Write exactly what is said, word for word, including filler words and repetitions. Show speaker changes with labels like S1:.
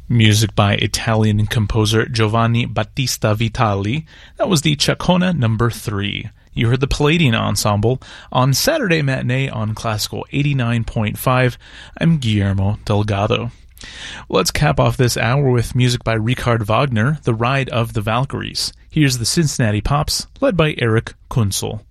S1: Music by Italian composer Giovanni Battista Vitali. That was the Chacona number three. You heard the Palladian Ensemble on Saturday Matinee on Classical eighty-nine point five. I'm Guillermo Delgado. Let's cap off this hour with music by Richard Wagner, The Ride of the Valkyries. Here's the Cincinnati Pops, led by Eric Kunzel.